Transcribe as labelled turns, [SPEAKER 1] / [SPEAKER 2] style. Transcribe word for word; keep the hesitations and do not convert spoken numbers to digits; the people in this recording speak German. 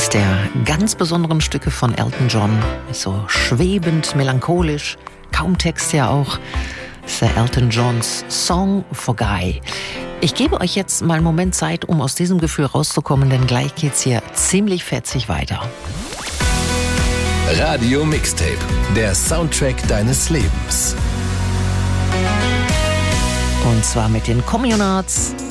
[SPEAKER 1] Eines der ganz besonderen Stücke von Elton John. Ist so schwebend, melancholisch, kaum Text ja auch. Das ist der Elton Johns Song for Guy. Ich gebe euch jetzt mal einen Moment Zeit, um aus diesem Gefühl rauszukommen, denn gleich geht's hier ziemlich fetzig weiter.
[SPEAKER 2] Radio Mixtape, der Soundtrack deines Lebens.
[SPEAKER 1] Und zwar mit den Communards.